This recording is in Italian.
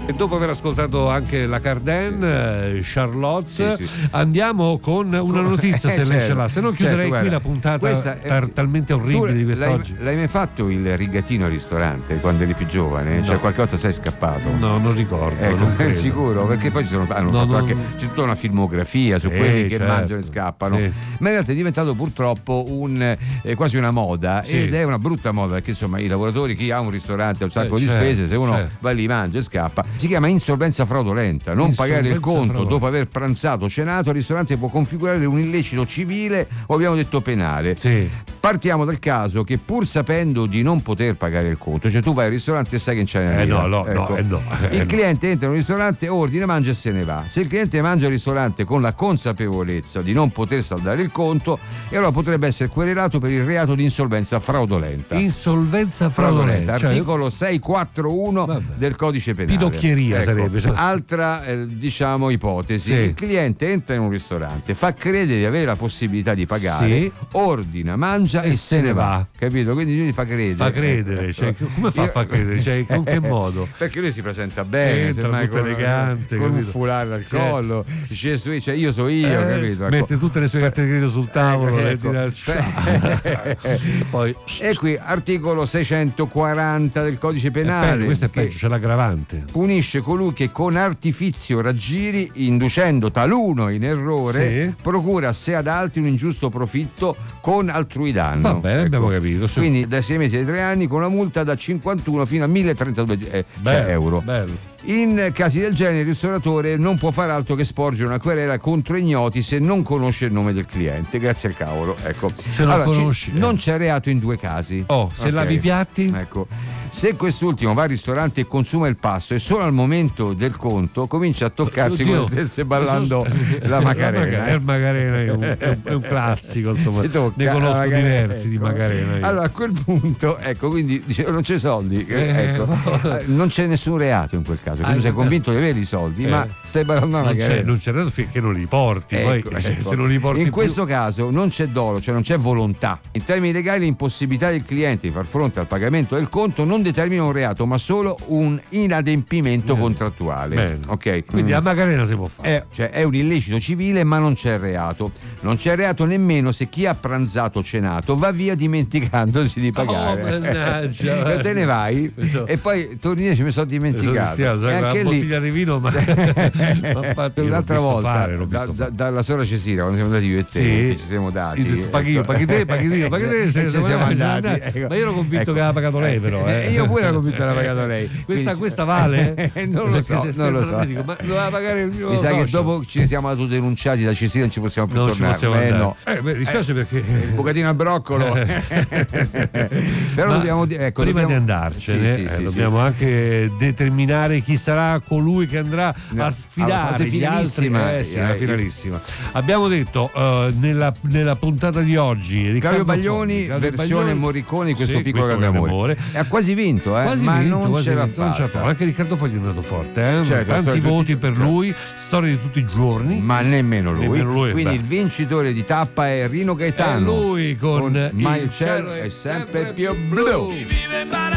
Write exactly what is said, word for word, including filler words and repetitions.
E dopo aver ascoltato anche la Cardin, sì, Charlotte, sì, sì, andiamo con una notizia, se eh, lei certo, ce l'ha, se no chiuderei certo, qui la puntata questa, tar- talmente orribile di quest'oggi. L'hai, l'hai mai fatto il rigatino al ristorante quando eri più giovane? No. Cioè qualche volta sei scappato? No, non ricordo. Ecco, non credo. Sicuro, perché poi ci sono, hanno no, fatto non... anche c'è tutta una filmografia sì, su quelli che certo, mangiano e scappano. Sì. Ma in realtà è diventato purtroppo un eh, quasi una moda, sì, ed è una brutta moda, perché insomma i lavoratori, chi ha un ristorante ha un sacco eh, di certo, spese, se uno certo. va lì, mangia e scappa, si chiama insolvenza fraudolenta. Non insolvenza pagare il conto fraudolenta. Dopo aver pranzato, cenato, il ristorante può configurare un illecito civile o abbiamo detto penale. Sì. Partiamo dal caso che, pur sapendo di non poter pagare il conto, cioè tu vai al ristorante e sai che non c'è niente, eh no, no, ecco. no, eh no, eh il no. cliente entra in un ristorante, ordina, mangia e se ne va. Se il cliente mangia al ristorante con la consapevolezza di non poter saldare il conto, e allora potrebbe essere querelato per il reato di insolvenza fraudolenta. Insolvenza fraudolenta, fraudolenta articolo cioè... seicentoquarantuno Vabbè. del codice penale. Pidocchieria, ecco, sarebbe. Cioè... Altra eh, diciamo ipotesi, sì. il cliente entra in un ristorante, fa credere di avere la possibilità di pagare, sì. ordina, mangia e, e se ne va. va. Capito? Quindi lui fa credere. Fa credere, cioè, come fa a far credere? Cioè, con che modo? Perché lui si presenta bene, entra tutto con, elegante, con capito? un foulard al collo, dice sì. cioè io so io, eh, capito? Mette tutte le sue carte di credito sul tavolo, ecco, le tira... poi e qui articolo seicentoquaranta del codice penale. Bene, questo è peggio, c'è l'aggravante. Punisce colui che con artifizio raggiri, inducendo taluno in errore, sì. procura a sé ad altri un ingiusto profitto con altrui danno. Va bene, ecco. abbiamo capito. Sì. Quindi da sei mesi ai tre anni, con una multa da cinquantuno fino a mille e trentadue eh, bello, cioè euro. Bello. In casi del genere il ristoratore non può fare altro che sporgere una querela contro ignoti se non conosce il nome del cliente. Grazie al cavolo, ecco. Se non allora, conosci, c- eh. non c'è reato in due casi. Oh, se okay. lavi i piatti? Ecco. Se quest'ultimo va al ristorante e consuma il pasto e solo al momento del conto comincia a toccarsi Oddio, come se stesse ballando so... la Macarena. La Macarena è un, è un, è un classico, insomma. Ne conosco diversi ecco. di Macarena. Io. Allora a quel punto, ecco, quindi dice, non c'è soldi, eh, ecco. non c'è nessun reato in quel caso. Che ah, tu sei convinto di avere i soldi, eh, ma stai ballando la Macarena. Non c'è reato finché non li porti. Ecco, poi, ecco. Se non li porti in più... questo caso non c'è dolo, cioè non c'è volontà. In termini legali, l'impossibilità del cliente di far fronte al pagamento del conto non determina un reato, ma solo un inadempimento Bene. contrattuale. Bene. Okay? Quindi mm. a Macarena si può fare. È, cioè, è un illecito civile, ma non c'è reato. Non c'è reato nemmeno se chi ha pranzato o cenato va via dimenticandosi di pagare. Oh, mannaggia, te ne vai so. e poi torni e dici mi sono dimenticato. E anche una bottiglia di vino, ma infatti, un'altra volta fare, da, da, dalla sora Cesira, quando siamo andati io e te, sì. ci siamo dati. Paghi io, paghi te, paghi te, paghi te, se ci siamo andati. Ecco. Ma io ero convinto ecco. che aveva pagato lei, però. Eh. Io pure ero convinto che aveva pagato lei. Questa, Quindi, questa vale? non lo so, non lo so. Dico, ma doveva pagare il mio. Mi sa socio. che dopo ci siamo autodenunciati da Cesira, non ci possiamo più non tornare. Ci possiamo eh, no. eh, beh, dispiace eh, perché il bucatino al broccolo. Però ma dobbiamo ecco, prima dobbiamo... di andarcene, sì, sì, eh, sì, dobbiamo sì. anche determinare chi sarà colui che andrà no, a sfidare gli altri. Eh, sì, eh, finalissima. Abbiamo detto uh, nella, nella puntata di oggi Riccardo Baglioni, Fogli, versione Baglioni, Morricone, questo sì, piccolo grande amore. amore. E ha quasi vinto, eh? quasi ma vinto, non ce l'ha fatta. Anche Riccardo Fogli è andato forte, eh? certo, tanti voti tutti, per certo. lui, storia di tutti i giorni, ma nemmeno lui. Nemmeno lui Quindi beh. il vincitore di tappa è Rino Gaetano. E lui con, con il Ma il cielo è sempre più blu.